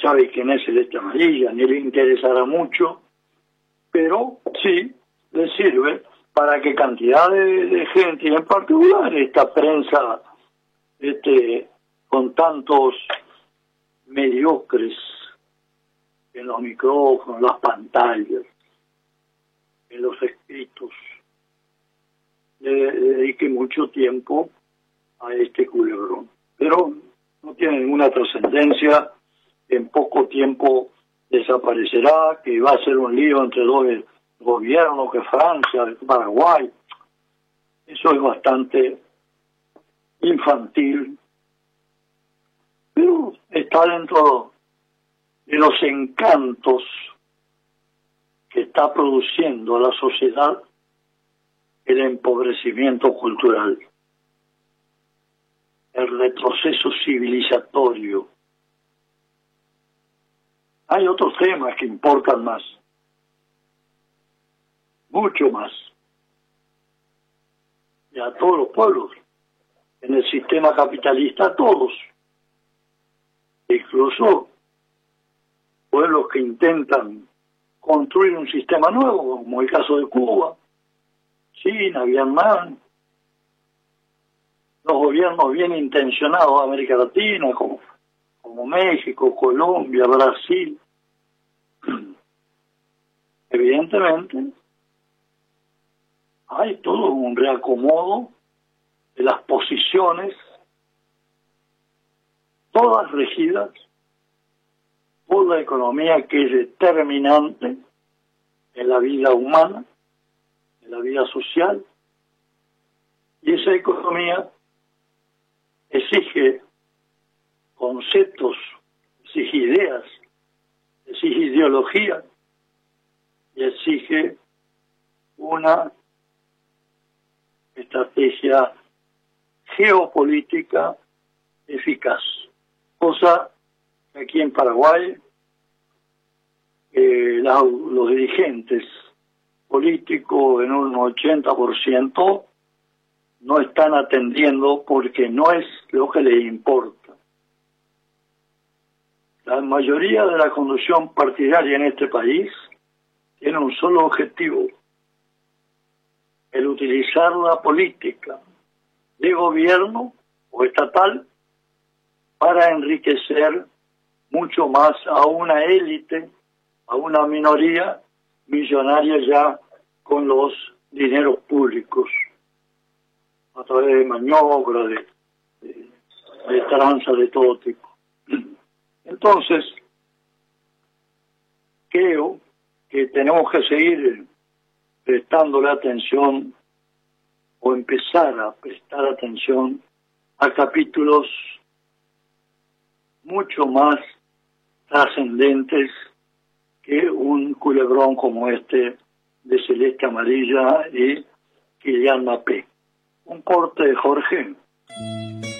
sabe quién es Celeste Amarilla, ni le interesará mucho, pero sí le sirve para que cantidad de gente, y en particular esta prensa con tantos mediocres en los micrófonos, las pantallas, en los escritos, le dedique mucho tiempo a este culebrón. Pero no tiene ninguna trascendencia, en poco tiempo desaparecerá, que va a ser un lío entre dos gobiernos, que Francia, que Paraguay. Eso es bastante infantil, pero está dentro de los encantos que está produciendo a la sociedad el empobrecimiento cultural, el retroceso civilizatorio. Hay otros temas que importan más, mucho más, y a todos los pueblos, en el sistema capitalista, a todos, incluso pueblos que intentan construir un sistema nuevo, como el caso de Cuba, China, Vietnam, los gobiernos bien intencionados de América Latina, como México, Colombia, Brasil. Evidentemente, hay todo un reacomodo de las posiciones, todas regidas por la economía, que es determinante en la vida humana, en la vida social, y esa economía exige conceptos, exige ideas, exige ideología y exige una estrategia geopolítica eficaz, cosa que aquí en Paraguay los dirigentes políticos en un 80% no están atendiendo, porque no es lo que les importa. La mayoría de la conducción partidaria en este país tiene un solo objetivo: el utilizar la política de gobierno o estatal para enriquecer mucho más a una élite, a una minoría millonaria ya con los dineros públicos, a través de maniobras, de tranzas de todo tipo. Entonces, creo que tenemos que seguir prestándole atención, o empezar a prestar atención a capítulos mucho más trascendentes que un culebrón como este de Celeste Amarilla y Kylian Mbappé. Un corte de Jorge.